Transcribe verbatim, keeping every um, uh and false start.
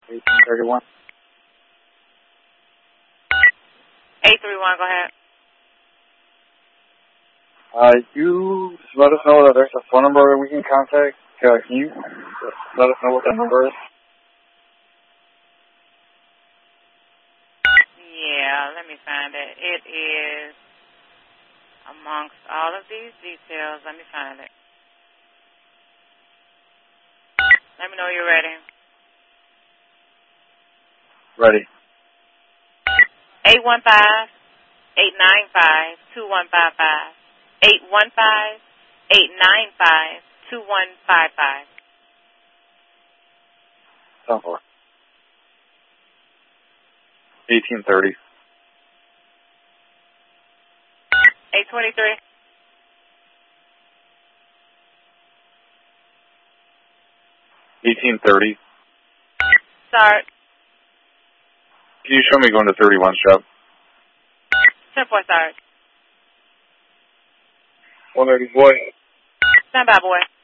eighteen thirty-one. eight three one, go ahead. Uh, you let us know that there's a phone number that we can contact. Uh, can you let us know what that number is? Yeah, let me find it. It is amongst all of these details. Let me find it. Let me know you're ready. Ready. eight one five, eight nine five, two one five five. eight one five, eight nine five, two one five five. ten four. eighteen thirty. eight twenty-three. eighteen thirty. Start. Can you show me going to thirty-one, Shep? ten four, start. one thirty, boy. Stand by, boy.